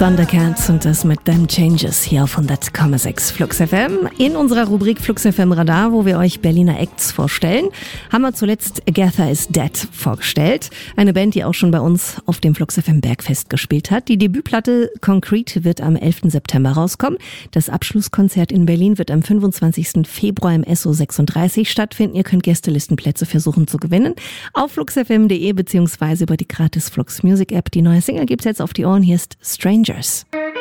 Thundercats und das mit Them Changes hier auf 100,6 Flux FM. In unserer Rubrik Flux FM Radar, wo wir euch Berliner Acts vorstellen, haben wir zuletzt Agatha is Dead vorgestellt. Eine Band, die auch schon bei uns auf dem Flux FM Bergfest gespielt hat. Die Debütplatte Concrete wird am 11. September rauskommen. Das Abschlusskonzert in Berlin wird am 25. Februar im SO 36 stattfinden. Ihr könnt Gästelistenplätze versuchen zu gewinnen auf fluxfm.de beziehungsweise über die gratis Flux Music App. Die neue Single gibt's jetzt auf die Ohren. Hier ist Strangers.